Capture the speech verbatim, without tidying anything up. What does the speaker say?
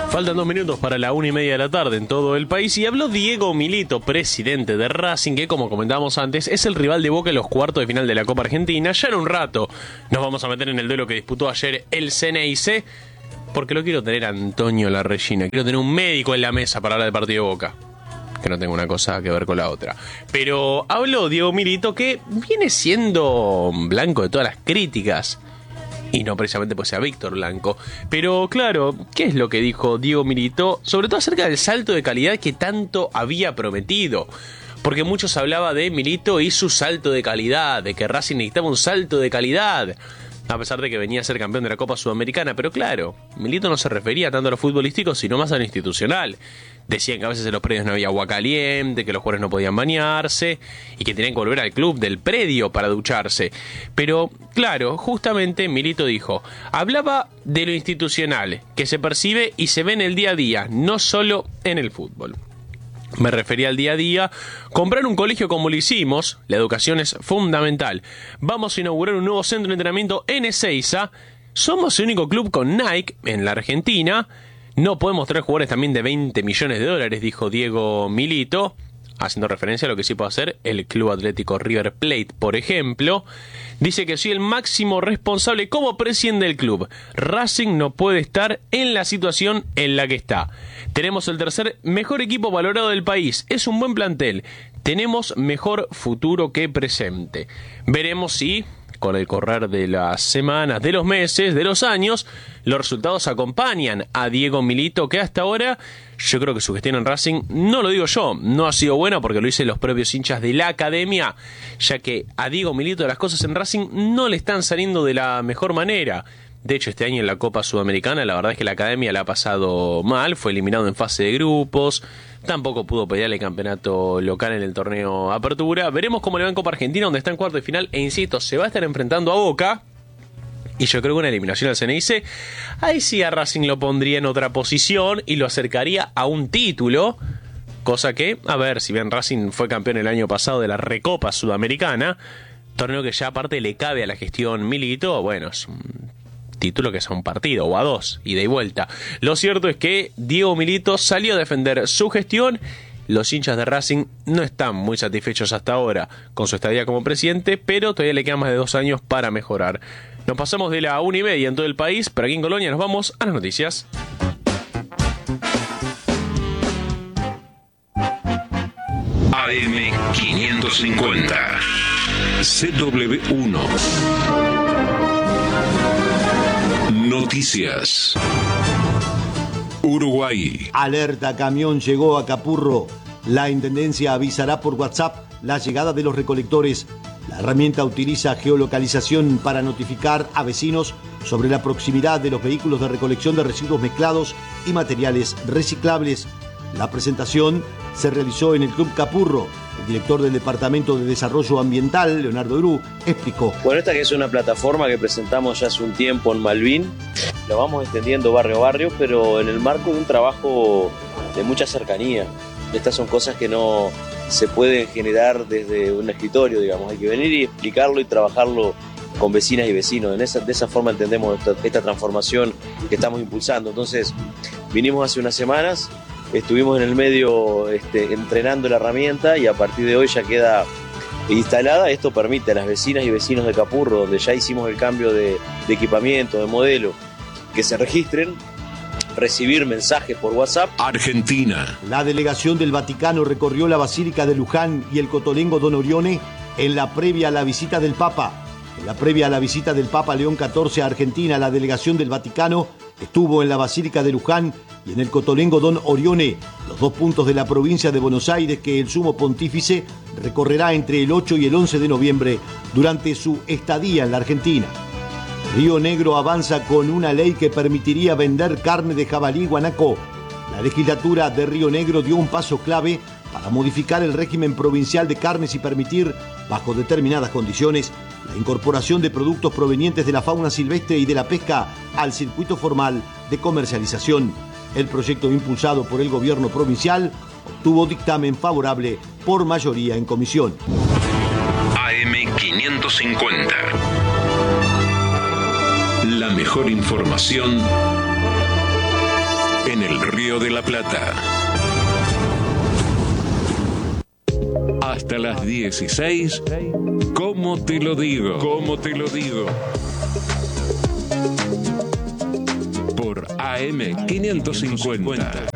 Faltan dos minutos para la una y media de la tarde en todo el país y habló Diego Milito, presidente de Racing, que como comentábamos antes es el rival de Boca en los cuartos de final de la Copa Argentina. Ya en un rato nos vamos a meter en el duelo que disputó ayer el Ceneice, porque lo quiero tener a Antonio Larreyna, quiero tener un médico en la mesa para hablar del partido de Boca, que no tengo una cosa que ver con la otra. Pero habló Diego Milito, que viene siendo blanco de todas las críticas, y no precisamente pues sea Víctor Blanco. Pero claro, ¿qué es lo que dijo Diego Milito? Sobre todo acerca del salto de calidad que tanto había prometido. Porque muchos hablaba de Milito y su salto de calidad, de que Racing necesitaba un salto de calidad, a pesar de que venía a ser campeón de la Copa Sudamericana. Pero claro, Milito no se refería tanto a lo futbolístico, sino más a lo institucional. Decían que a veces en los predios no había agua caliente, que los jugadores no podían bañarse y que tenían que volver al club del predio para ducharse. Pero claro, justamente Milito dijo, hablaba de lo institucional, que se percibe y se ve en el día a día, no solo en el fútbol. Me refería al día a día. Comprar un colegio como lo hicimos, la educación es fundamental. Vamos a inaugurar un nuevo centro de entrenamiento en Ezeiza. Somos el único club con Nike en la Argentina. No podemos traer jugadores también de veinte millones de dólares, dijo Diego Milito, haciendo referencia a lo que sí puede hacer el Club Atlético River Plate, por ejemplo. Dice que soy el máximo responsable como presidente del club. Racing no puede estar en la situación en la que está. Tenemos el tercer mejor equipo valorado del país. Es un buen plantel. Tenemos mejor futuro que presente. Veremos si, con el correr de las semanas, de los meses, de los años, los resultados acompañan a Diego Milito, que hasta ahora yo creo que su gestión en Racing, no lo digo yo, no ha sido buena porque lo dicen los propios hinchas de la academia, ya que a Diego Milito las cosas en Racing no le están saliendo de la mejor manera. De hecho, este año en la Copa Sudamericana, la verdad es que la academia la ha pasado mal, fue eliminado en fase de grupos, tampoco pudo pelear el campeonato local en el torneo Apertura. Veremos cómo le va en Copa Argentina, donde está en cuarto de final, e insisto, se va a estar enfrentando a Boca, y yo creo que una eliminación al Ceneice, ahí sí a Racing lo pondría en otra posición y lo acercaría a un título, cosa que, a ver, si bien Racing fue campeón el año pasado de la Recopa Sudamericana, torneo que ya aparte le cabe a la gestión Milito, bueno, es un título que es a un partido o a dos, ida y vuelta. Lo cierto es que Diego Milito salió a defender su gestión. Los hinchas de Racing no están muy satisfechos hasta ahora con su estadía como presidente, pero todavía le quedan más de dos años para mejorar. Nos pasamos de la una y media en todo el país, pero aquí en Colonia nos vamos a las noticias. A M quinientos cincuenta C W uno Noticias. Uruguay. Alerta, camión llegó a Capurro. La Intendencia avisará por WhatsApp la llegada de los recolectores. La herramienta utiliza geolocalización para notificar a vecinos sobre la proximidad de los vehículos de recolección de residuos mezclados y materiales reciclables. La presentación se realizó en el Club Capurro. El director del Departamento de Desarrollo Ambiental, Leonardo Eru, explicó. Bueno, esta que es una plataforma que presentamos ya hace un tiempo en Malvin, lo vamos extendiendo barrio a barrio, pero en el marco de un trabajo de mucha cercanía. Estas son cosas que no se pueden generar desde un escritorio, digamos. Hay que venir y explicarlo y trabajarlo con vecinas y vecinos. En esa, de esa forma entendemos esta, esta transformación que estamos impulsando. Entonces, vinimos hace unas semanas, estuvimos en el medio este, entrenando la herramienta y a partir de hoy ya queda instalada. Esto permite a las vecinas y vecinos de Capurro, donde ya hicimos el cambio de, de equipamiento, de modelo, que se registren, recibir mensajes por WhatsApp. Argentina. La delegación del Vaticano recorrió la Basílica de Luján y el Cotolengo Don Orione en la previa a la visita del Papa. En la previa a la visita del Papa León catorce a Argentina, la delegación del Vaticano estuvo en la Basílica de Luján y en el Cotolengo Don Orione, los dos puntos de la provincia de Buenos Aires que el Sumo Pontífice recorrerá entre el ocho y el once de noviembre durante su estadía en la Argentina. Río Negro avanza con una ley que permitiría vender carne de jabalí guanaco. La legislatura de Río Negro dio un paso clave para modificar el régimen provincial de carnes y permitir, bajo determinadas condiciones, la incorporación de productos provenientes de la fauna silvestre y de la pesca al circuito formal de comercialización. El proyecto impulsado por el gobierno provincial obtuvo dictamen favorable por mayoría en comisión. A M quinientos cincuenta. La mejor información en el Río de la Plata. Hasta las dieciséis, ¿cómo te lo digo? ¿Cómo te lo digo? Por A M quinientos cincuenta.